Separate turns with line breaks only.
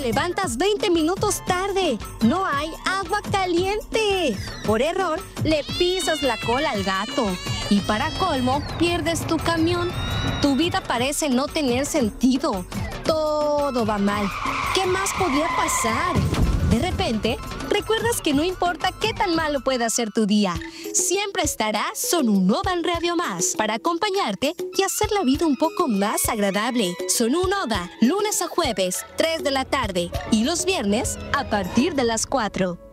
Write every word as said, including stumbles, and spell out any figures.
levantas veinte minutos tarde. No hay agua caliente. Por error, le pisas la cola al gato. Y para colmo, pierdes tu camión. Tu vida parece no tener sentido. Todo va mal. ¿Qué más podría pasar? De repente, recuerdas que no importa qué tan malo pueda ser tu día, siempre estará Sonunoda en Radio Más para acompañarte y hacer la vida un poco más agradable. Sonunoda, lunes a jueves, tres de la tarde y los viernes a partir de las cuatro.